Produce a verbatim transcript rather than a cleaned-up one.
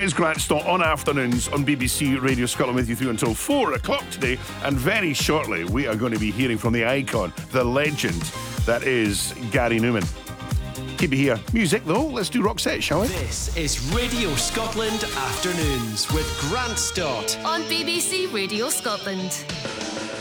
is Grant Stott on Afternoons on B B C Radio Scotland with you through until four o'clock today. And very shortly, we are going to be hearing from the icon, the legend, that is Gary Newman. Keep it here. Music, though. Let's do Roxette, shall we? This is Radio Scotland Afternoons with Grant Stott on B B C Radio Scotland.